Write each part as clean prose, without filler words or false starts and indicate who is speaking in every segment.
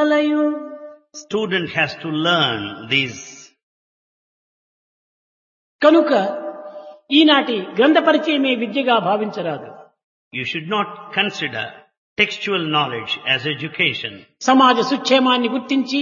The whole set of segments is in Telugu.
Speaker 1: వలయు.
Speaker 2: Student has to learn these.
Speaker 1: కనుక ఈనాటి గ్రంథ పరిచయమే విద్యగా భావించరాదు.
Speaker 2: You should not consider textual knowledge as education.
Speaker 1: సమాజ సుక్షేమాన్ని గుర్తించి,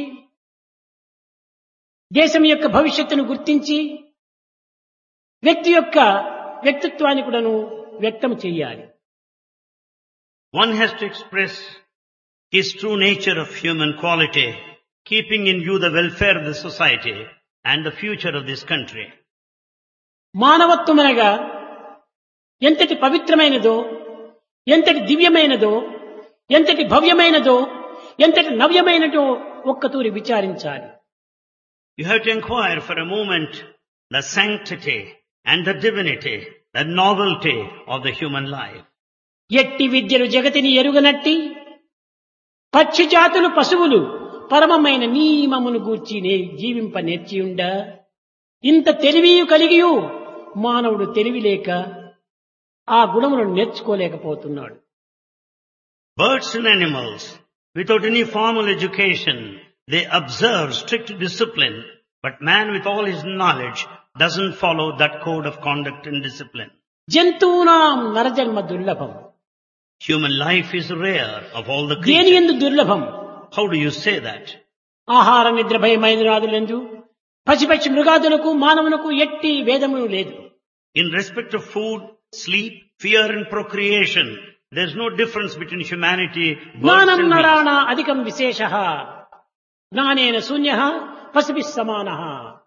Speaker 1: దేశం యొక్క భవిష్యత్తును గుర్తించి, వ్యక్తి యొక్క వ్యక్తిత్వాన్ని కూడాను వ్యక్తం చేయాలి.
Speaker 2: One has to express his true nature of human quality, keeping in view the welfare of the society and the future of this country.
Speaker 1: మానవత్వం అనగా ఎంతటి పవిత్రమైనదో, ఎంతటి దివ్యమైనదో, ఎంతటి భవ్యమైనదో, ఎంతటి నవ్యమైనదో ఒక్కతూరి విచారించాలి.
Speaker 2: You have to inquire for a moment the sanctity and the divinity, the novelty of the human life.
Speaker 1: ఎట్టి విద్యలు జగతిని ఎరుగనట్టి పక్షి జాతులు పశువులు పరమమైన నియమమును గూర్చి జీవింప నేర్చియుండ, ఇంత తెలివియు కలిగియు మానవుడు తెలివిలేక ఆ గుణములను నేర్చుకోలేకపోతున్నాడు.
Speaker 2: Birds and animals, without any formal education, they observe strict discipline, but man with all his knowledge doesn't follow that code of conduct and discipline.
Speaker 1: జంతువునాం నరజన్మ దుర్లభం.
Speaker 2: Human life is rare of all the
Speaker 1: దేని
Speaker 2: creatures.
Speaker 1: యందు దుర్లభం?
Speaker 2: How do you say that?
Speaker 1: ఆహార నిద్ర భయమైనరాదులందు పశుపక్షి మృగాదులకు మానవునకు ఎట్టి భేదమును లేదు.
Speaker 2: In respect of food, sleep, fear and procreation, there's no difference between humanity, birds
Speaker 1: జ్ఞానం
Speaker 2: and beasts.
Speaker 1: నరాణ అధికం విశేషః జ్ఞానేన శూన్యః పశుభిః సమానః.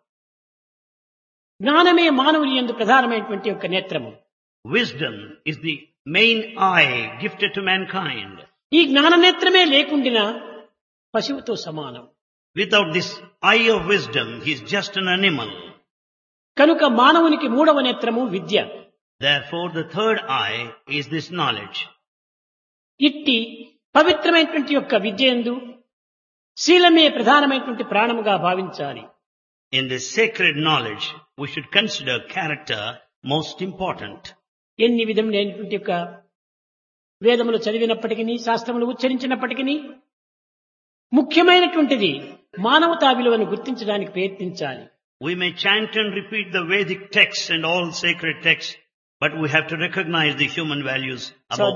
Speaker 1: జ్ఞానమే మానవుని యందు ప్రధానమైనటువంటి యొక్క నేత్రము.
Speaker 2: Wisdom is the main eye gifted to mankind.
Speaker 1: ఈ జ్ఞాన నేత్రమే లేకుండినా పశువుతో సమానం.
Speaker 2: Without this eye of wisdom, he is just an animal.
Speaker 1: కనుక మానవునికి మూడవ నేత్రము విద్య.
Speaker 2: Therefore, the third eye is this knowledge.
Speaker 1: ఇట్టి పవిత్రమైనటువంటి యొక్క విద్యందు శీలమే ప్రధానమైనటువంటి ప్రాణముగా భావించాలి.
Speaker 2: In this sacred knowledge, we should consider character most important.
Speaker 1: ఎన్ని విధములైనటువంటి యొక్క వేదములు చదివినప్పటికీ, శాస్త్రములు ఉచ్చరించినప్పటికీ ముఖ్యమైనటువంటిది మానవతా విలువను గుర్తించడానికి ప్రయత్నించాలి.
Speaker 2: We may chant and repeat the Vedic texts and all sacred texts, but we have to recognize the human values above